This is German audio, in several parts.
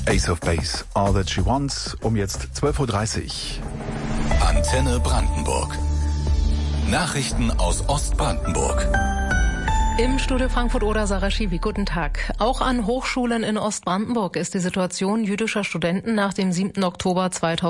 Ace of Base, All That She Wants, um jetzt 12.30 Uhr. Antenne Brandenburg. Nachrichten aus Ostbrandenburg. Im Studio Frankfurt-Oder Sarah Schiwi, guten Tag. Auch an Hochschulen in Ostbrandenburg ist die Situation jüdischer Studenten nach dem 7. Oktober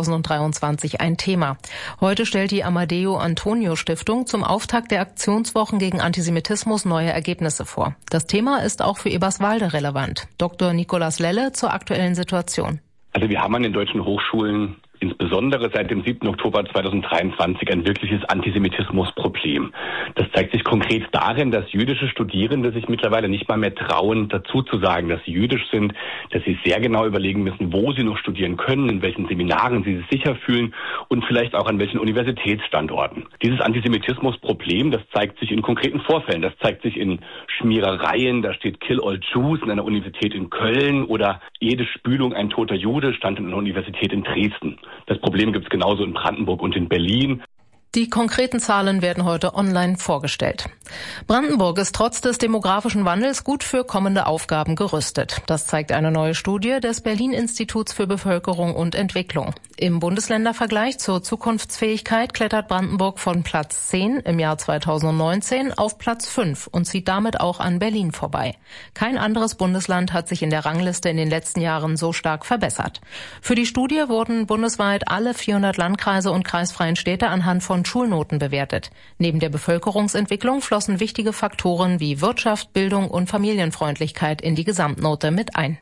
2023 ein Thema. Heute stellt die Amadeo-Antonio-Stiftung zum Auftakt der Aktionswochen gegen Antisemitismus neue Ergebnisse vor. Das Thema ist auch für Eberswalde relevant. Dr. Nikolaus Lelle zur aktuellen Situation. Also wir haben an den deutschen Hochschulen insbesondere seit dem 7. Oktober 2023 ein wirkliches Antisemitismusproblem. Das zeigt sich konkret darin, dass jüdische Studierende sich mittlerweile nicht mal mehr trauen, dazu zu sagen, dass sie jüdisch sind, dass sie sehr genau überlegen müssen, wo sie noch studieren können, in welchen Seminaren sie sich sicher fühlen und vielleicht auch an welchen Universitätsstandorten. Dieses Antisemitismusproblem, das zeigt sich in konkreten Vorfällen. Das zeigt sich in Schmierereien, da steht Kill All Jews in einer Universität in Köln oder jede Spülung ein toter Jude stand in einer Universität in Dresden. Das Problem gibt es genauso in Brandenburg und in Berlin. Die konkreten Zahlen werden heute online vorgestellt. Brandenburg ist trotz des demografischen Wandels gut für kommende Aufgaben gerüstet. Das zeigt eine neue Studie des Berlin-Instituts für Bevölkerung und Entwicklung. Im Bundesländervergleich zur Zukunftsfähigkeit klettert Brandenburg von Platz 10 im Jahr 2019 auf Platz 5 und zieht damit auch an Berlin vorbei. Kein anderes Bundesland hat sich in der Rangliste in den letzten Jahren so stark verbessert. Für die Studie wurden bundesweit alle 400 Landkreise und kreisfreien Städte anhand von Schulnoten bewertet. Neben der Bevölkerungsentwicklung flossen wichtige Faktoren wie Wirtschaft, Bildung und Familienfreundlichkeit in die Gesamtnote mit ein.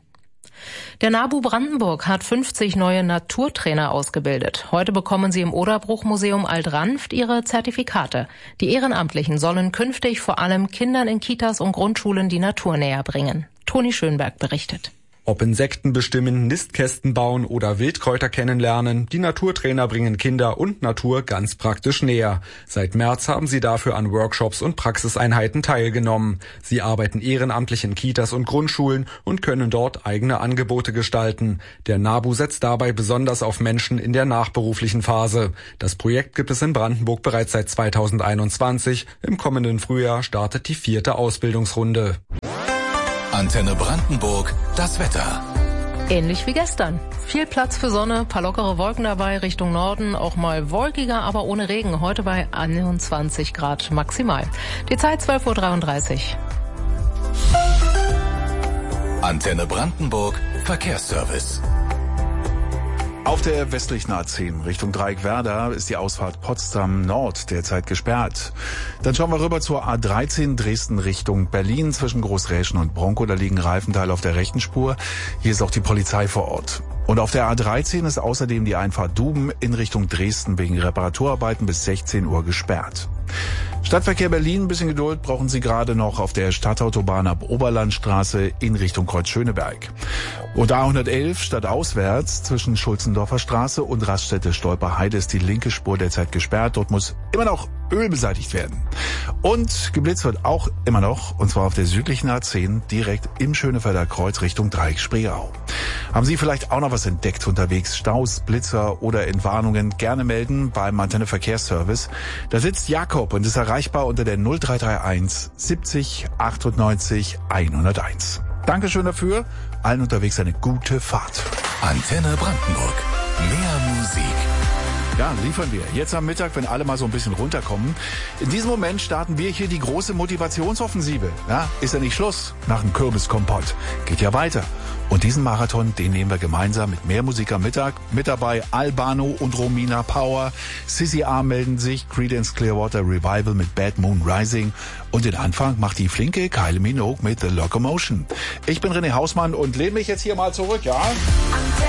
Der NABU Brandenburg hat 50 neue Naturtrainer ausgebildet. Heute bekommen sie im Oderbruch-Museum Alt-Ranft ihre Zertifikate. Die Ehrenamtlichen sollen künftig vor allem Kindern in Kitas und Grundschulen die Natur näher bringen. Toni Schönberg berichtet. Ob Insekten bestimmen, Nistkästen bauen oder Wildkräuter kennenlernen, die Naturtrainer bringen Kinder und Natur ganz praktisch näher. Seit März haben sie dafür an Workshops und Praxiseinheiten teilgenommen. Sie arbeiten ehrenamtlich in Kitas und Grundschulen und können dort eigene Angebote gestalten. Der NABU setzt dabei besonders auf Menschen in der nachberuflichen Phase. Das Projekt gibt es in Brandenburg bereits seit 2021. Im kommenden Frühjahr startet die 4. Ausbildungsrunde. Antenne Brandenburg, das Wetter. Ähnlich wie gestern. Viel Platz für Sonne, paar lockere Wolken dabei Richtung Norden, auch mal wolkiger, aber ohne Regen. Heute bei 21 Grad maximal. Die Zeit 12.33 Uhr. Antenne Brandenburg, Verkehrsservice. Auf der westlichen A10 Richtung Dreieckwerder ist die Ausfahrt Potsdam Nord derzeit gesperrt. Dann schauen wir rüber zur A13 Dresden Richtung Berlin zwischen Großräschen und Bronkow. Da liegen Reifenteile auf der rechten Spur. Hier ist auch die Polizei vor Ort. Und auf der A13 ist außerdem die Einfahrt Duben in Richtung Dresden wegen Reparaturarbeiten bis 16 Uhr gesperrt. Stadtverkehr Berlin, ein bisschen Geduld brauchen Sie gerade noch auf der Stadtautobahn ab Oberlandstraße in Richtung Kreuzschöneberg. Und A111 stadtauswärts zwischen Schulzendorfer Straße und Raststätte Stolperheide ist die linke Spur derzeit gesperrt. Dort muss immer noch Öl beseitigt werden. Und geblitzt wird auch immer noch, und zwar auf der südlichen A10 direkt im Schönefelder Kreuz Richtung Dreieck-Spreeau. Haben Sie vielleicht auch noch was entdeckt unterwegs? Staus, Blitzer oder Entwarnungen? Gerne melden beim Antenne Verkehrsservice. Da sitzt Jakob und ist erreichbar unter der 0331 70 98 101. Dankeschön dafür. Allen unterwegs eine gute Fahrt. Antenne Brandenburg. Mehr Musik. Ja, liefern wir. Jetzt am Mittag, wenn alle mal so ein bisschen runterkommen. In diesem Moment starten wir hier die große Motivationsoffensive. Ja, ist ja nicht Schluss nach dem Kürbiskompott. Geht ja weiter. Und diesen Marathon, den nehmen wir gemeinsam mit mehr Musik am Mittag. Mit dabei Albano und Romina Power. Sissy A melden sich. Creedence Clearwater Revival mit Bad Moon Rising. Und den Anfang macht die flinke Kylie Minogue mit The Locomotion. Ich bin René Hausmann und lehne mich jetzt hier mal zurück, ja?